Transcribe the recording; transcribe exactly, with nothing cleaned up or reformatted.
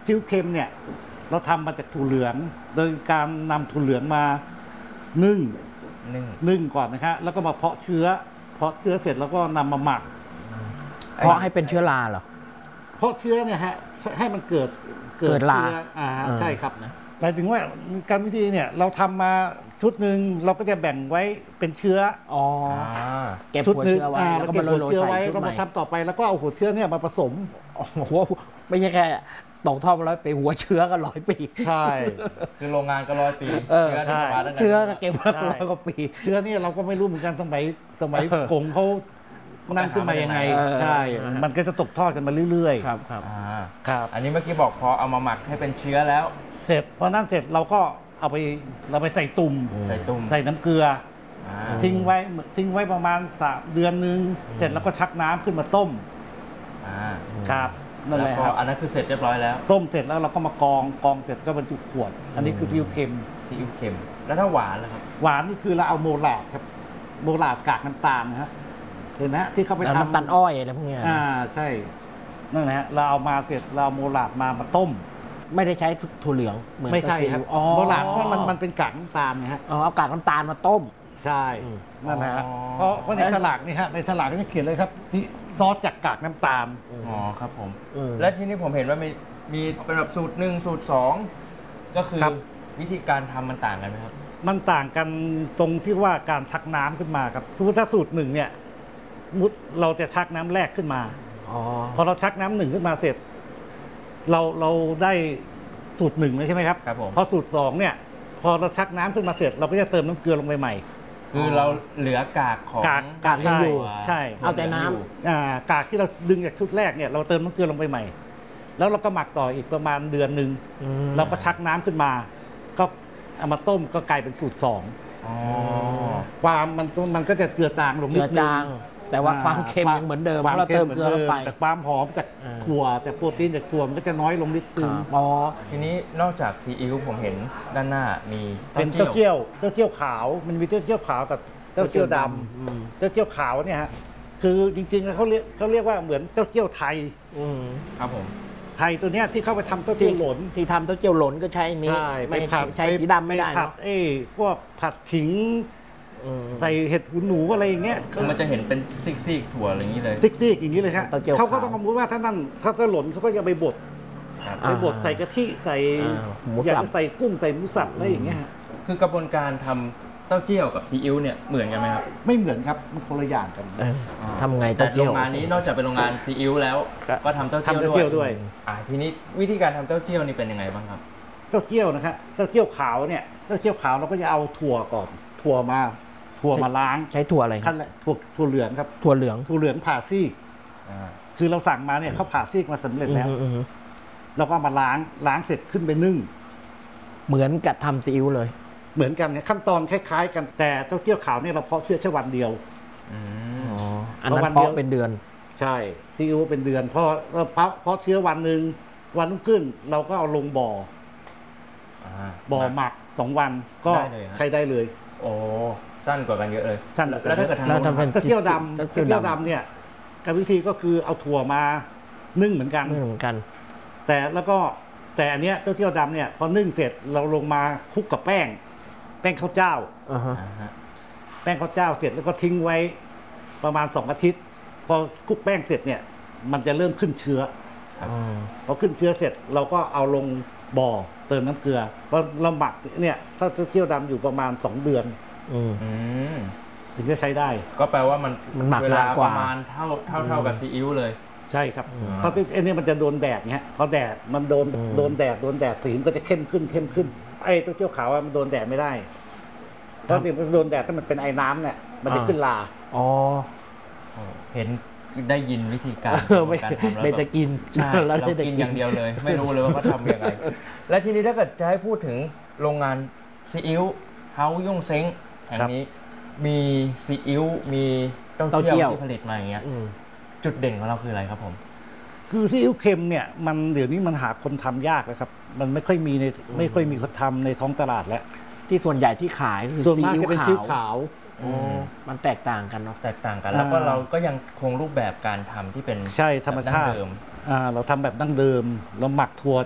ซีอิ๊วเค็มเนี่ยเราทำมาจากถั่วเหลืองโดยการนำถั่วเหลืองมานึ่งนึ่งนึ่งก่อนนะครับแล้วก็มาเพาะเชื้อเพาะเชื้อเสร็จแล้วก็นำมาหมักเพราะให้เป็นเชื้อราเหรอเพราะเชื้อเนี่ยฮะให้มันเกิดเกิดราอ่าใช่ครับนะหมายถึงว่าการวิธีเนี่ยเราทำมาชุดหนึ่งเราก็จะแบ่งไว้เป็นเชื้ออ๋อเก็บหัวเชื้อไว้แล้วก็มาโรยๆใส่แล้วมาทำต่อไปแล้วก็เอาหัวเชื้อเนี่ยมาผสมโอ้โหไม่ใช่แค่ตกท่อร้อยปีหัวเชื้อก็ร้อยปีใช่คือโรงงานก็ร้อยปีเชื้อเชื้อเก็บมาร้อยกว่าปีเชื้อเนี่ยเราก็ไม่รู้เหมือนกันสมัยสมัยกงเขานั่งขึ้นมายังไงใช่มันก็จะตกทอดกันมาเรื่อยๆครับครับครับอันนี้เมื่อกี้บอกพอเอามาหมักให้เป็นเชื้อแล้วเสร็จพอนั่นเสร็จเราก็เอาไปเราไปใส่ตุ่มใส่ตุ่มใส่น้ำเกลือทิ้งไว้ทิ้งไว้ประมาณสามเดือนนึงเสร็จแล้วก็ชักน้ำขึ้นมาต้มครับนั่นแหละครับอันนั้นคือเสร็จเรียบร้อยแล้วต้มเสร็จแล้วเราก็มากองกองเสร็จก็บรรจุขวดอันนี้คือซีอิ๊วเค็มซีอิ๊วเค็มแล้วถ้าหวานล่ะครับหวานนี่คือเราเอาโมลาดครับโมลาดกากน้ำตาลนะฮะเห็นไหมที่เขาไปทำน้ำตาลอ้อยอะไรพวกนี้อ่าใช่นั่นแหละเราเอามาเสร็จเราโมลาดมามาต้มไม่ได้ใช้ถั่วเหลืองเหมือนไม่ใช่ครับโมลาดเพราะมันมันเป็นกากน้ำตาลนะฮะอ๋อเอากากน้ำตาลมาต้มใช่นั่นแหละเพราะเพราะในฉลากนี่ฮะในฉลากก็จะเขียนเลยครับซอสจากกากน้ำตาลอ๋อครับผมและที่นี่ผมเห็นว่ามีมีเป็นแบบสูตรหนึ่งสูตรสองก็คือวิธีการทำมันต่างกันไหมครับมันต่างกันตรงที่ว่าการชักน้ำขึ้นมาครับทุกถ้าสูตรหนึ่งเนี่ยมุดเราจะชักน้ำแรกขึ้นมาอ๋อพอเราชักน้ำหนึ่งขึ้นมาเสร็จเราเราได้สูตรหนึ่งเลยใช่ไหมครับครับผมพอสูตรสองเนี่ยพอเราชักน้ำขึ้นมาเสร็จเราก็จะเติมน้ำเกลือลงไปใหม่คือเราเหลือกากของกากกากยังอยู่ใช่เอาแต่น้ำอ่ากากที่เราดึงจากชุดแรกเนี่ยเราเติมน้ำเกลือลงไปใหม่แล้วเราก็หมักต่ออีกประมาณเดือนหนึ่งเราก็ชักน้ำขึ้นมาก็เอามาต้มก็กลายเป็นสูตรสองความมันมันก็จะเจือจางลงนิดนึงแต่ว่าความเค็มยังเหมือนเดิมเพราะเราเติมเกลือลงไปแต่ความหอมจากถั่วแต่โปรตีนจากถั่วมันก็จะน้อยลงนิดนึงอ๋อทีนี้นอกจากซีอิ๊วผมเห็นด้านหน้ามีเป็นเต้าเจี้ยวเต้าเจี้ยวขาวมันมีเต้าเจี้ยวขาวกับเต้าเจี้ยวดำเต้าเจี้ยวขาวเนี่ยฮะคือจริงๆแล้วเขาเรียกเขาเรียกว่าเหมือนเต้าเจี้ยวไทยครับผมไทยตัวเนี้ยที่เข้าไปทำเต้าเจี้ยวหลนที่ทำเต้าเจี้ยวหลนก็ใช้นี้ไม่ผัดใช้สีดำไม่ได้ผัดเอ้พวกผัดขิงใส่เห็ดหูหนูอะไรอย่างเงี้ยคือมันจะเห็นเป็นซิกๆถั่วอะไรอย่างนี้เลยซิกๆอย่างนี้เลยครับเขาก็ต้องสมมติว่าถ้านั่นถ้าเต้าหลนเขาก็จะไปบดไปบดใส่กะทิใส่อยากจะใส่กุ้งใส่หมูสับอะไรอย่างเงี้ยคือกระบวนการทำเต้าเจี้ยวกับซีอิ๊วเนี่ยเหมือนกันไหมครับไม่เหมือนครับมันคนละอย่างกันทำไงเต้าเจี้ยวโรงงานนี้นอกจากเป็นโรงงานซีอิ๊วแล้วก็ทำเต้าเจี้ยวด้วยอ่าทีนี้วิธีการทำเต้าเจี้ยวนี่เป็นยังไงบ้างครับเต้าเจี้ยวนะครับเต้าเจี้ยวขาวเนี่ยเต้าเจี้ยวขาวเราก็จะเอาถั่วก่อนถั่วมาถั่วมาล้างใช้ถั่วอะไรขั้นแรกถั่วถั่วเหลืองครับถั่วเหลืองถั่วเหลืองผ่าซีกคือเราสั่งมาเนี่ยเขาผ่าซีกมาสำเร็จแล้วเราก็มาล้างล้างเสร็จขึ้นไปนึ่งเหมือนกับทำซีอิ๊วเลยเหมือนกันเนี่ยขั้นตอนคล้ายๆกันแต่เต้าเจี้ยวขาวเนี่ยเราเพาะเชื้อแค่วันเดียวอันนั้นเพาะเป็นเดือนใช่ซีอิ๊วเป็นเดือนพอเราเพาะเพาะเชื้อวันหนึ่งวันรุ่งขึ้นเราก็เอาลงบ่อบ่อหมักสองวันก็ใช้ได้เลยโอ้สั้นกว่ากันเยอะเลยสั้นแล้วถ้าเกิดทำเต้าเจี้ยวดำเต้าเจี้ยวดำเนี่ยกรรมวิธีก็คือเอาถั่วมานึ่งเหมือนกันนึ่งเหมือนกันแต่แล้วก็แต่อันเนี้ยเต้าเจี้ยวดำเนี่ยพอนึ่งเสร็จเราลงมาคลุกกับแป้งแป้งข้าวเจ้าแป้งข้าวเจ้าเสร็จแล้วก็ทิ้งไว้ประมาณสองอาทิตย์พอคลุกแป้งเสร็จเนี่ยมันจะเริ่มขึ้นเชื้อพอขึ้นเชื้อเสร็จเราก็เอาลงบ่อเติมน้ำเกลือพอเราหมักเนี่ยถ้าเต้าเจี้ยวดำอยู่ประมาณสองเดือนถึงจะใช้ได้ก็แปลว่ามันมันหมักเวลาประมาณเท่าเท่าเท่ากับซีอิ๊วเลยใช่ครับเพราะไอ้นี่มันจะโดนแดดเงี้ยพอแดดมันโดนโดนแดดโดนแดดสีมันก็จะเข้มขึ้นเข้มขึ้นไอ้เต้าเจี้ยวขาวมันโดนแดดไม่ได้เพราะมันโดนแดดถ้ามันเป็นไอ้น้ำเนี่ยมันจะขึ้นลาอ๋อเห็นได้ยินวิธีการการทำแล้วไม่จะกินใช่เรากินอย่างเดียวเลยไม่รู้เลยว่าเขาทำยังไงและทีนี้ถ้าเกิดจะให้พูดถึงโรงงานซีอิ๊วเฮาย่งเซ้งแห่งนี้มีซีอิ๊วมีเต้าเจี้ยวที่ผลิตมาอย่างเงี้ยจุดเด่นของเราคืออะไรครับผมคือซีอิ๊วเค็มเนี่ยมันเดี๋ยวนี้มันหาคนทำยากแล้วครับมันไม่ค่อยมีในไม่ค่อยมีคนทำในท้องตลาดแล้วที่ส่วนใหญ่ที่ขายคือซีอิ๊วขาวมันแตกต่างกันเนาะแตกต่างกันแล้วก็เราก็ยังคงรูปแบบการทำที่เป็นใช่ธรรมชาติเราทำแบบดั้งเดิมเราหมักถั่ว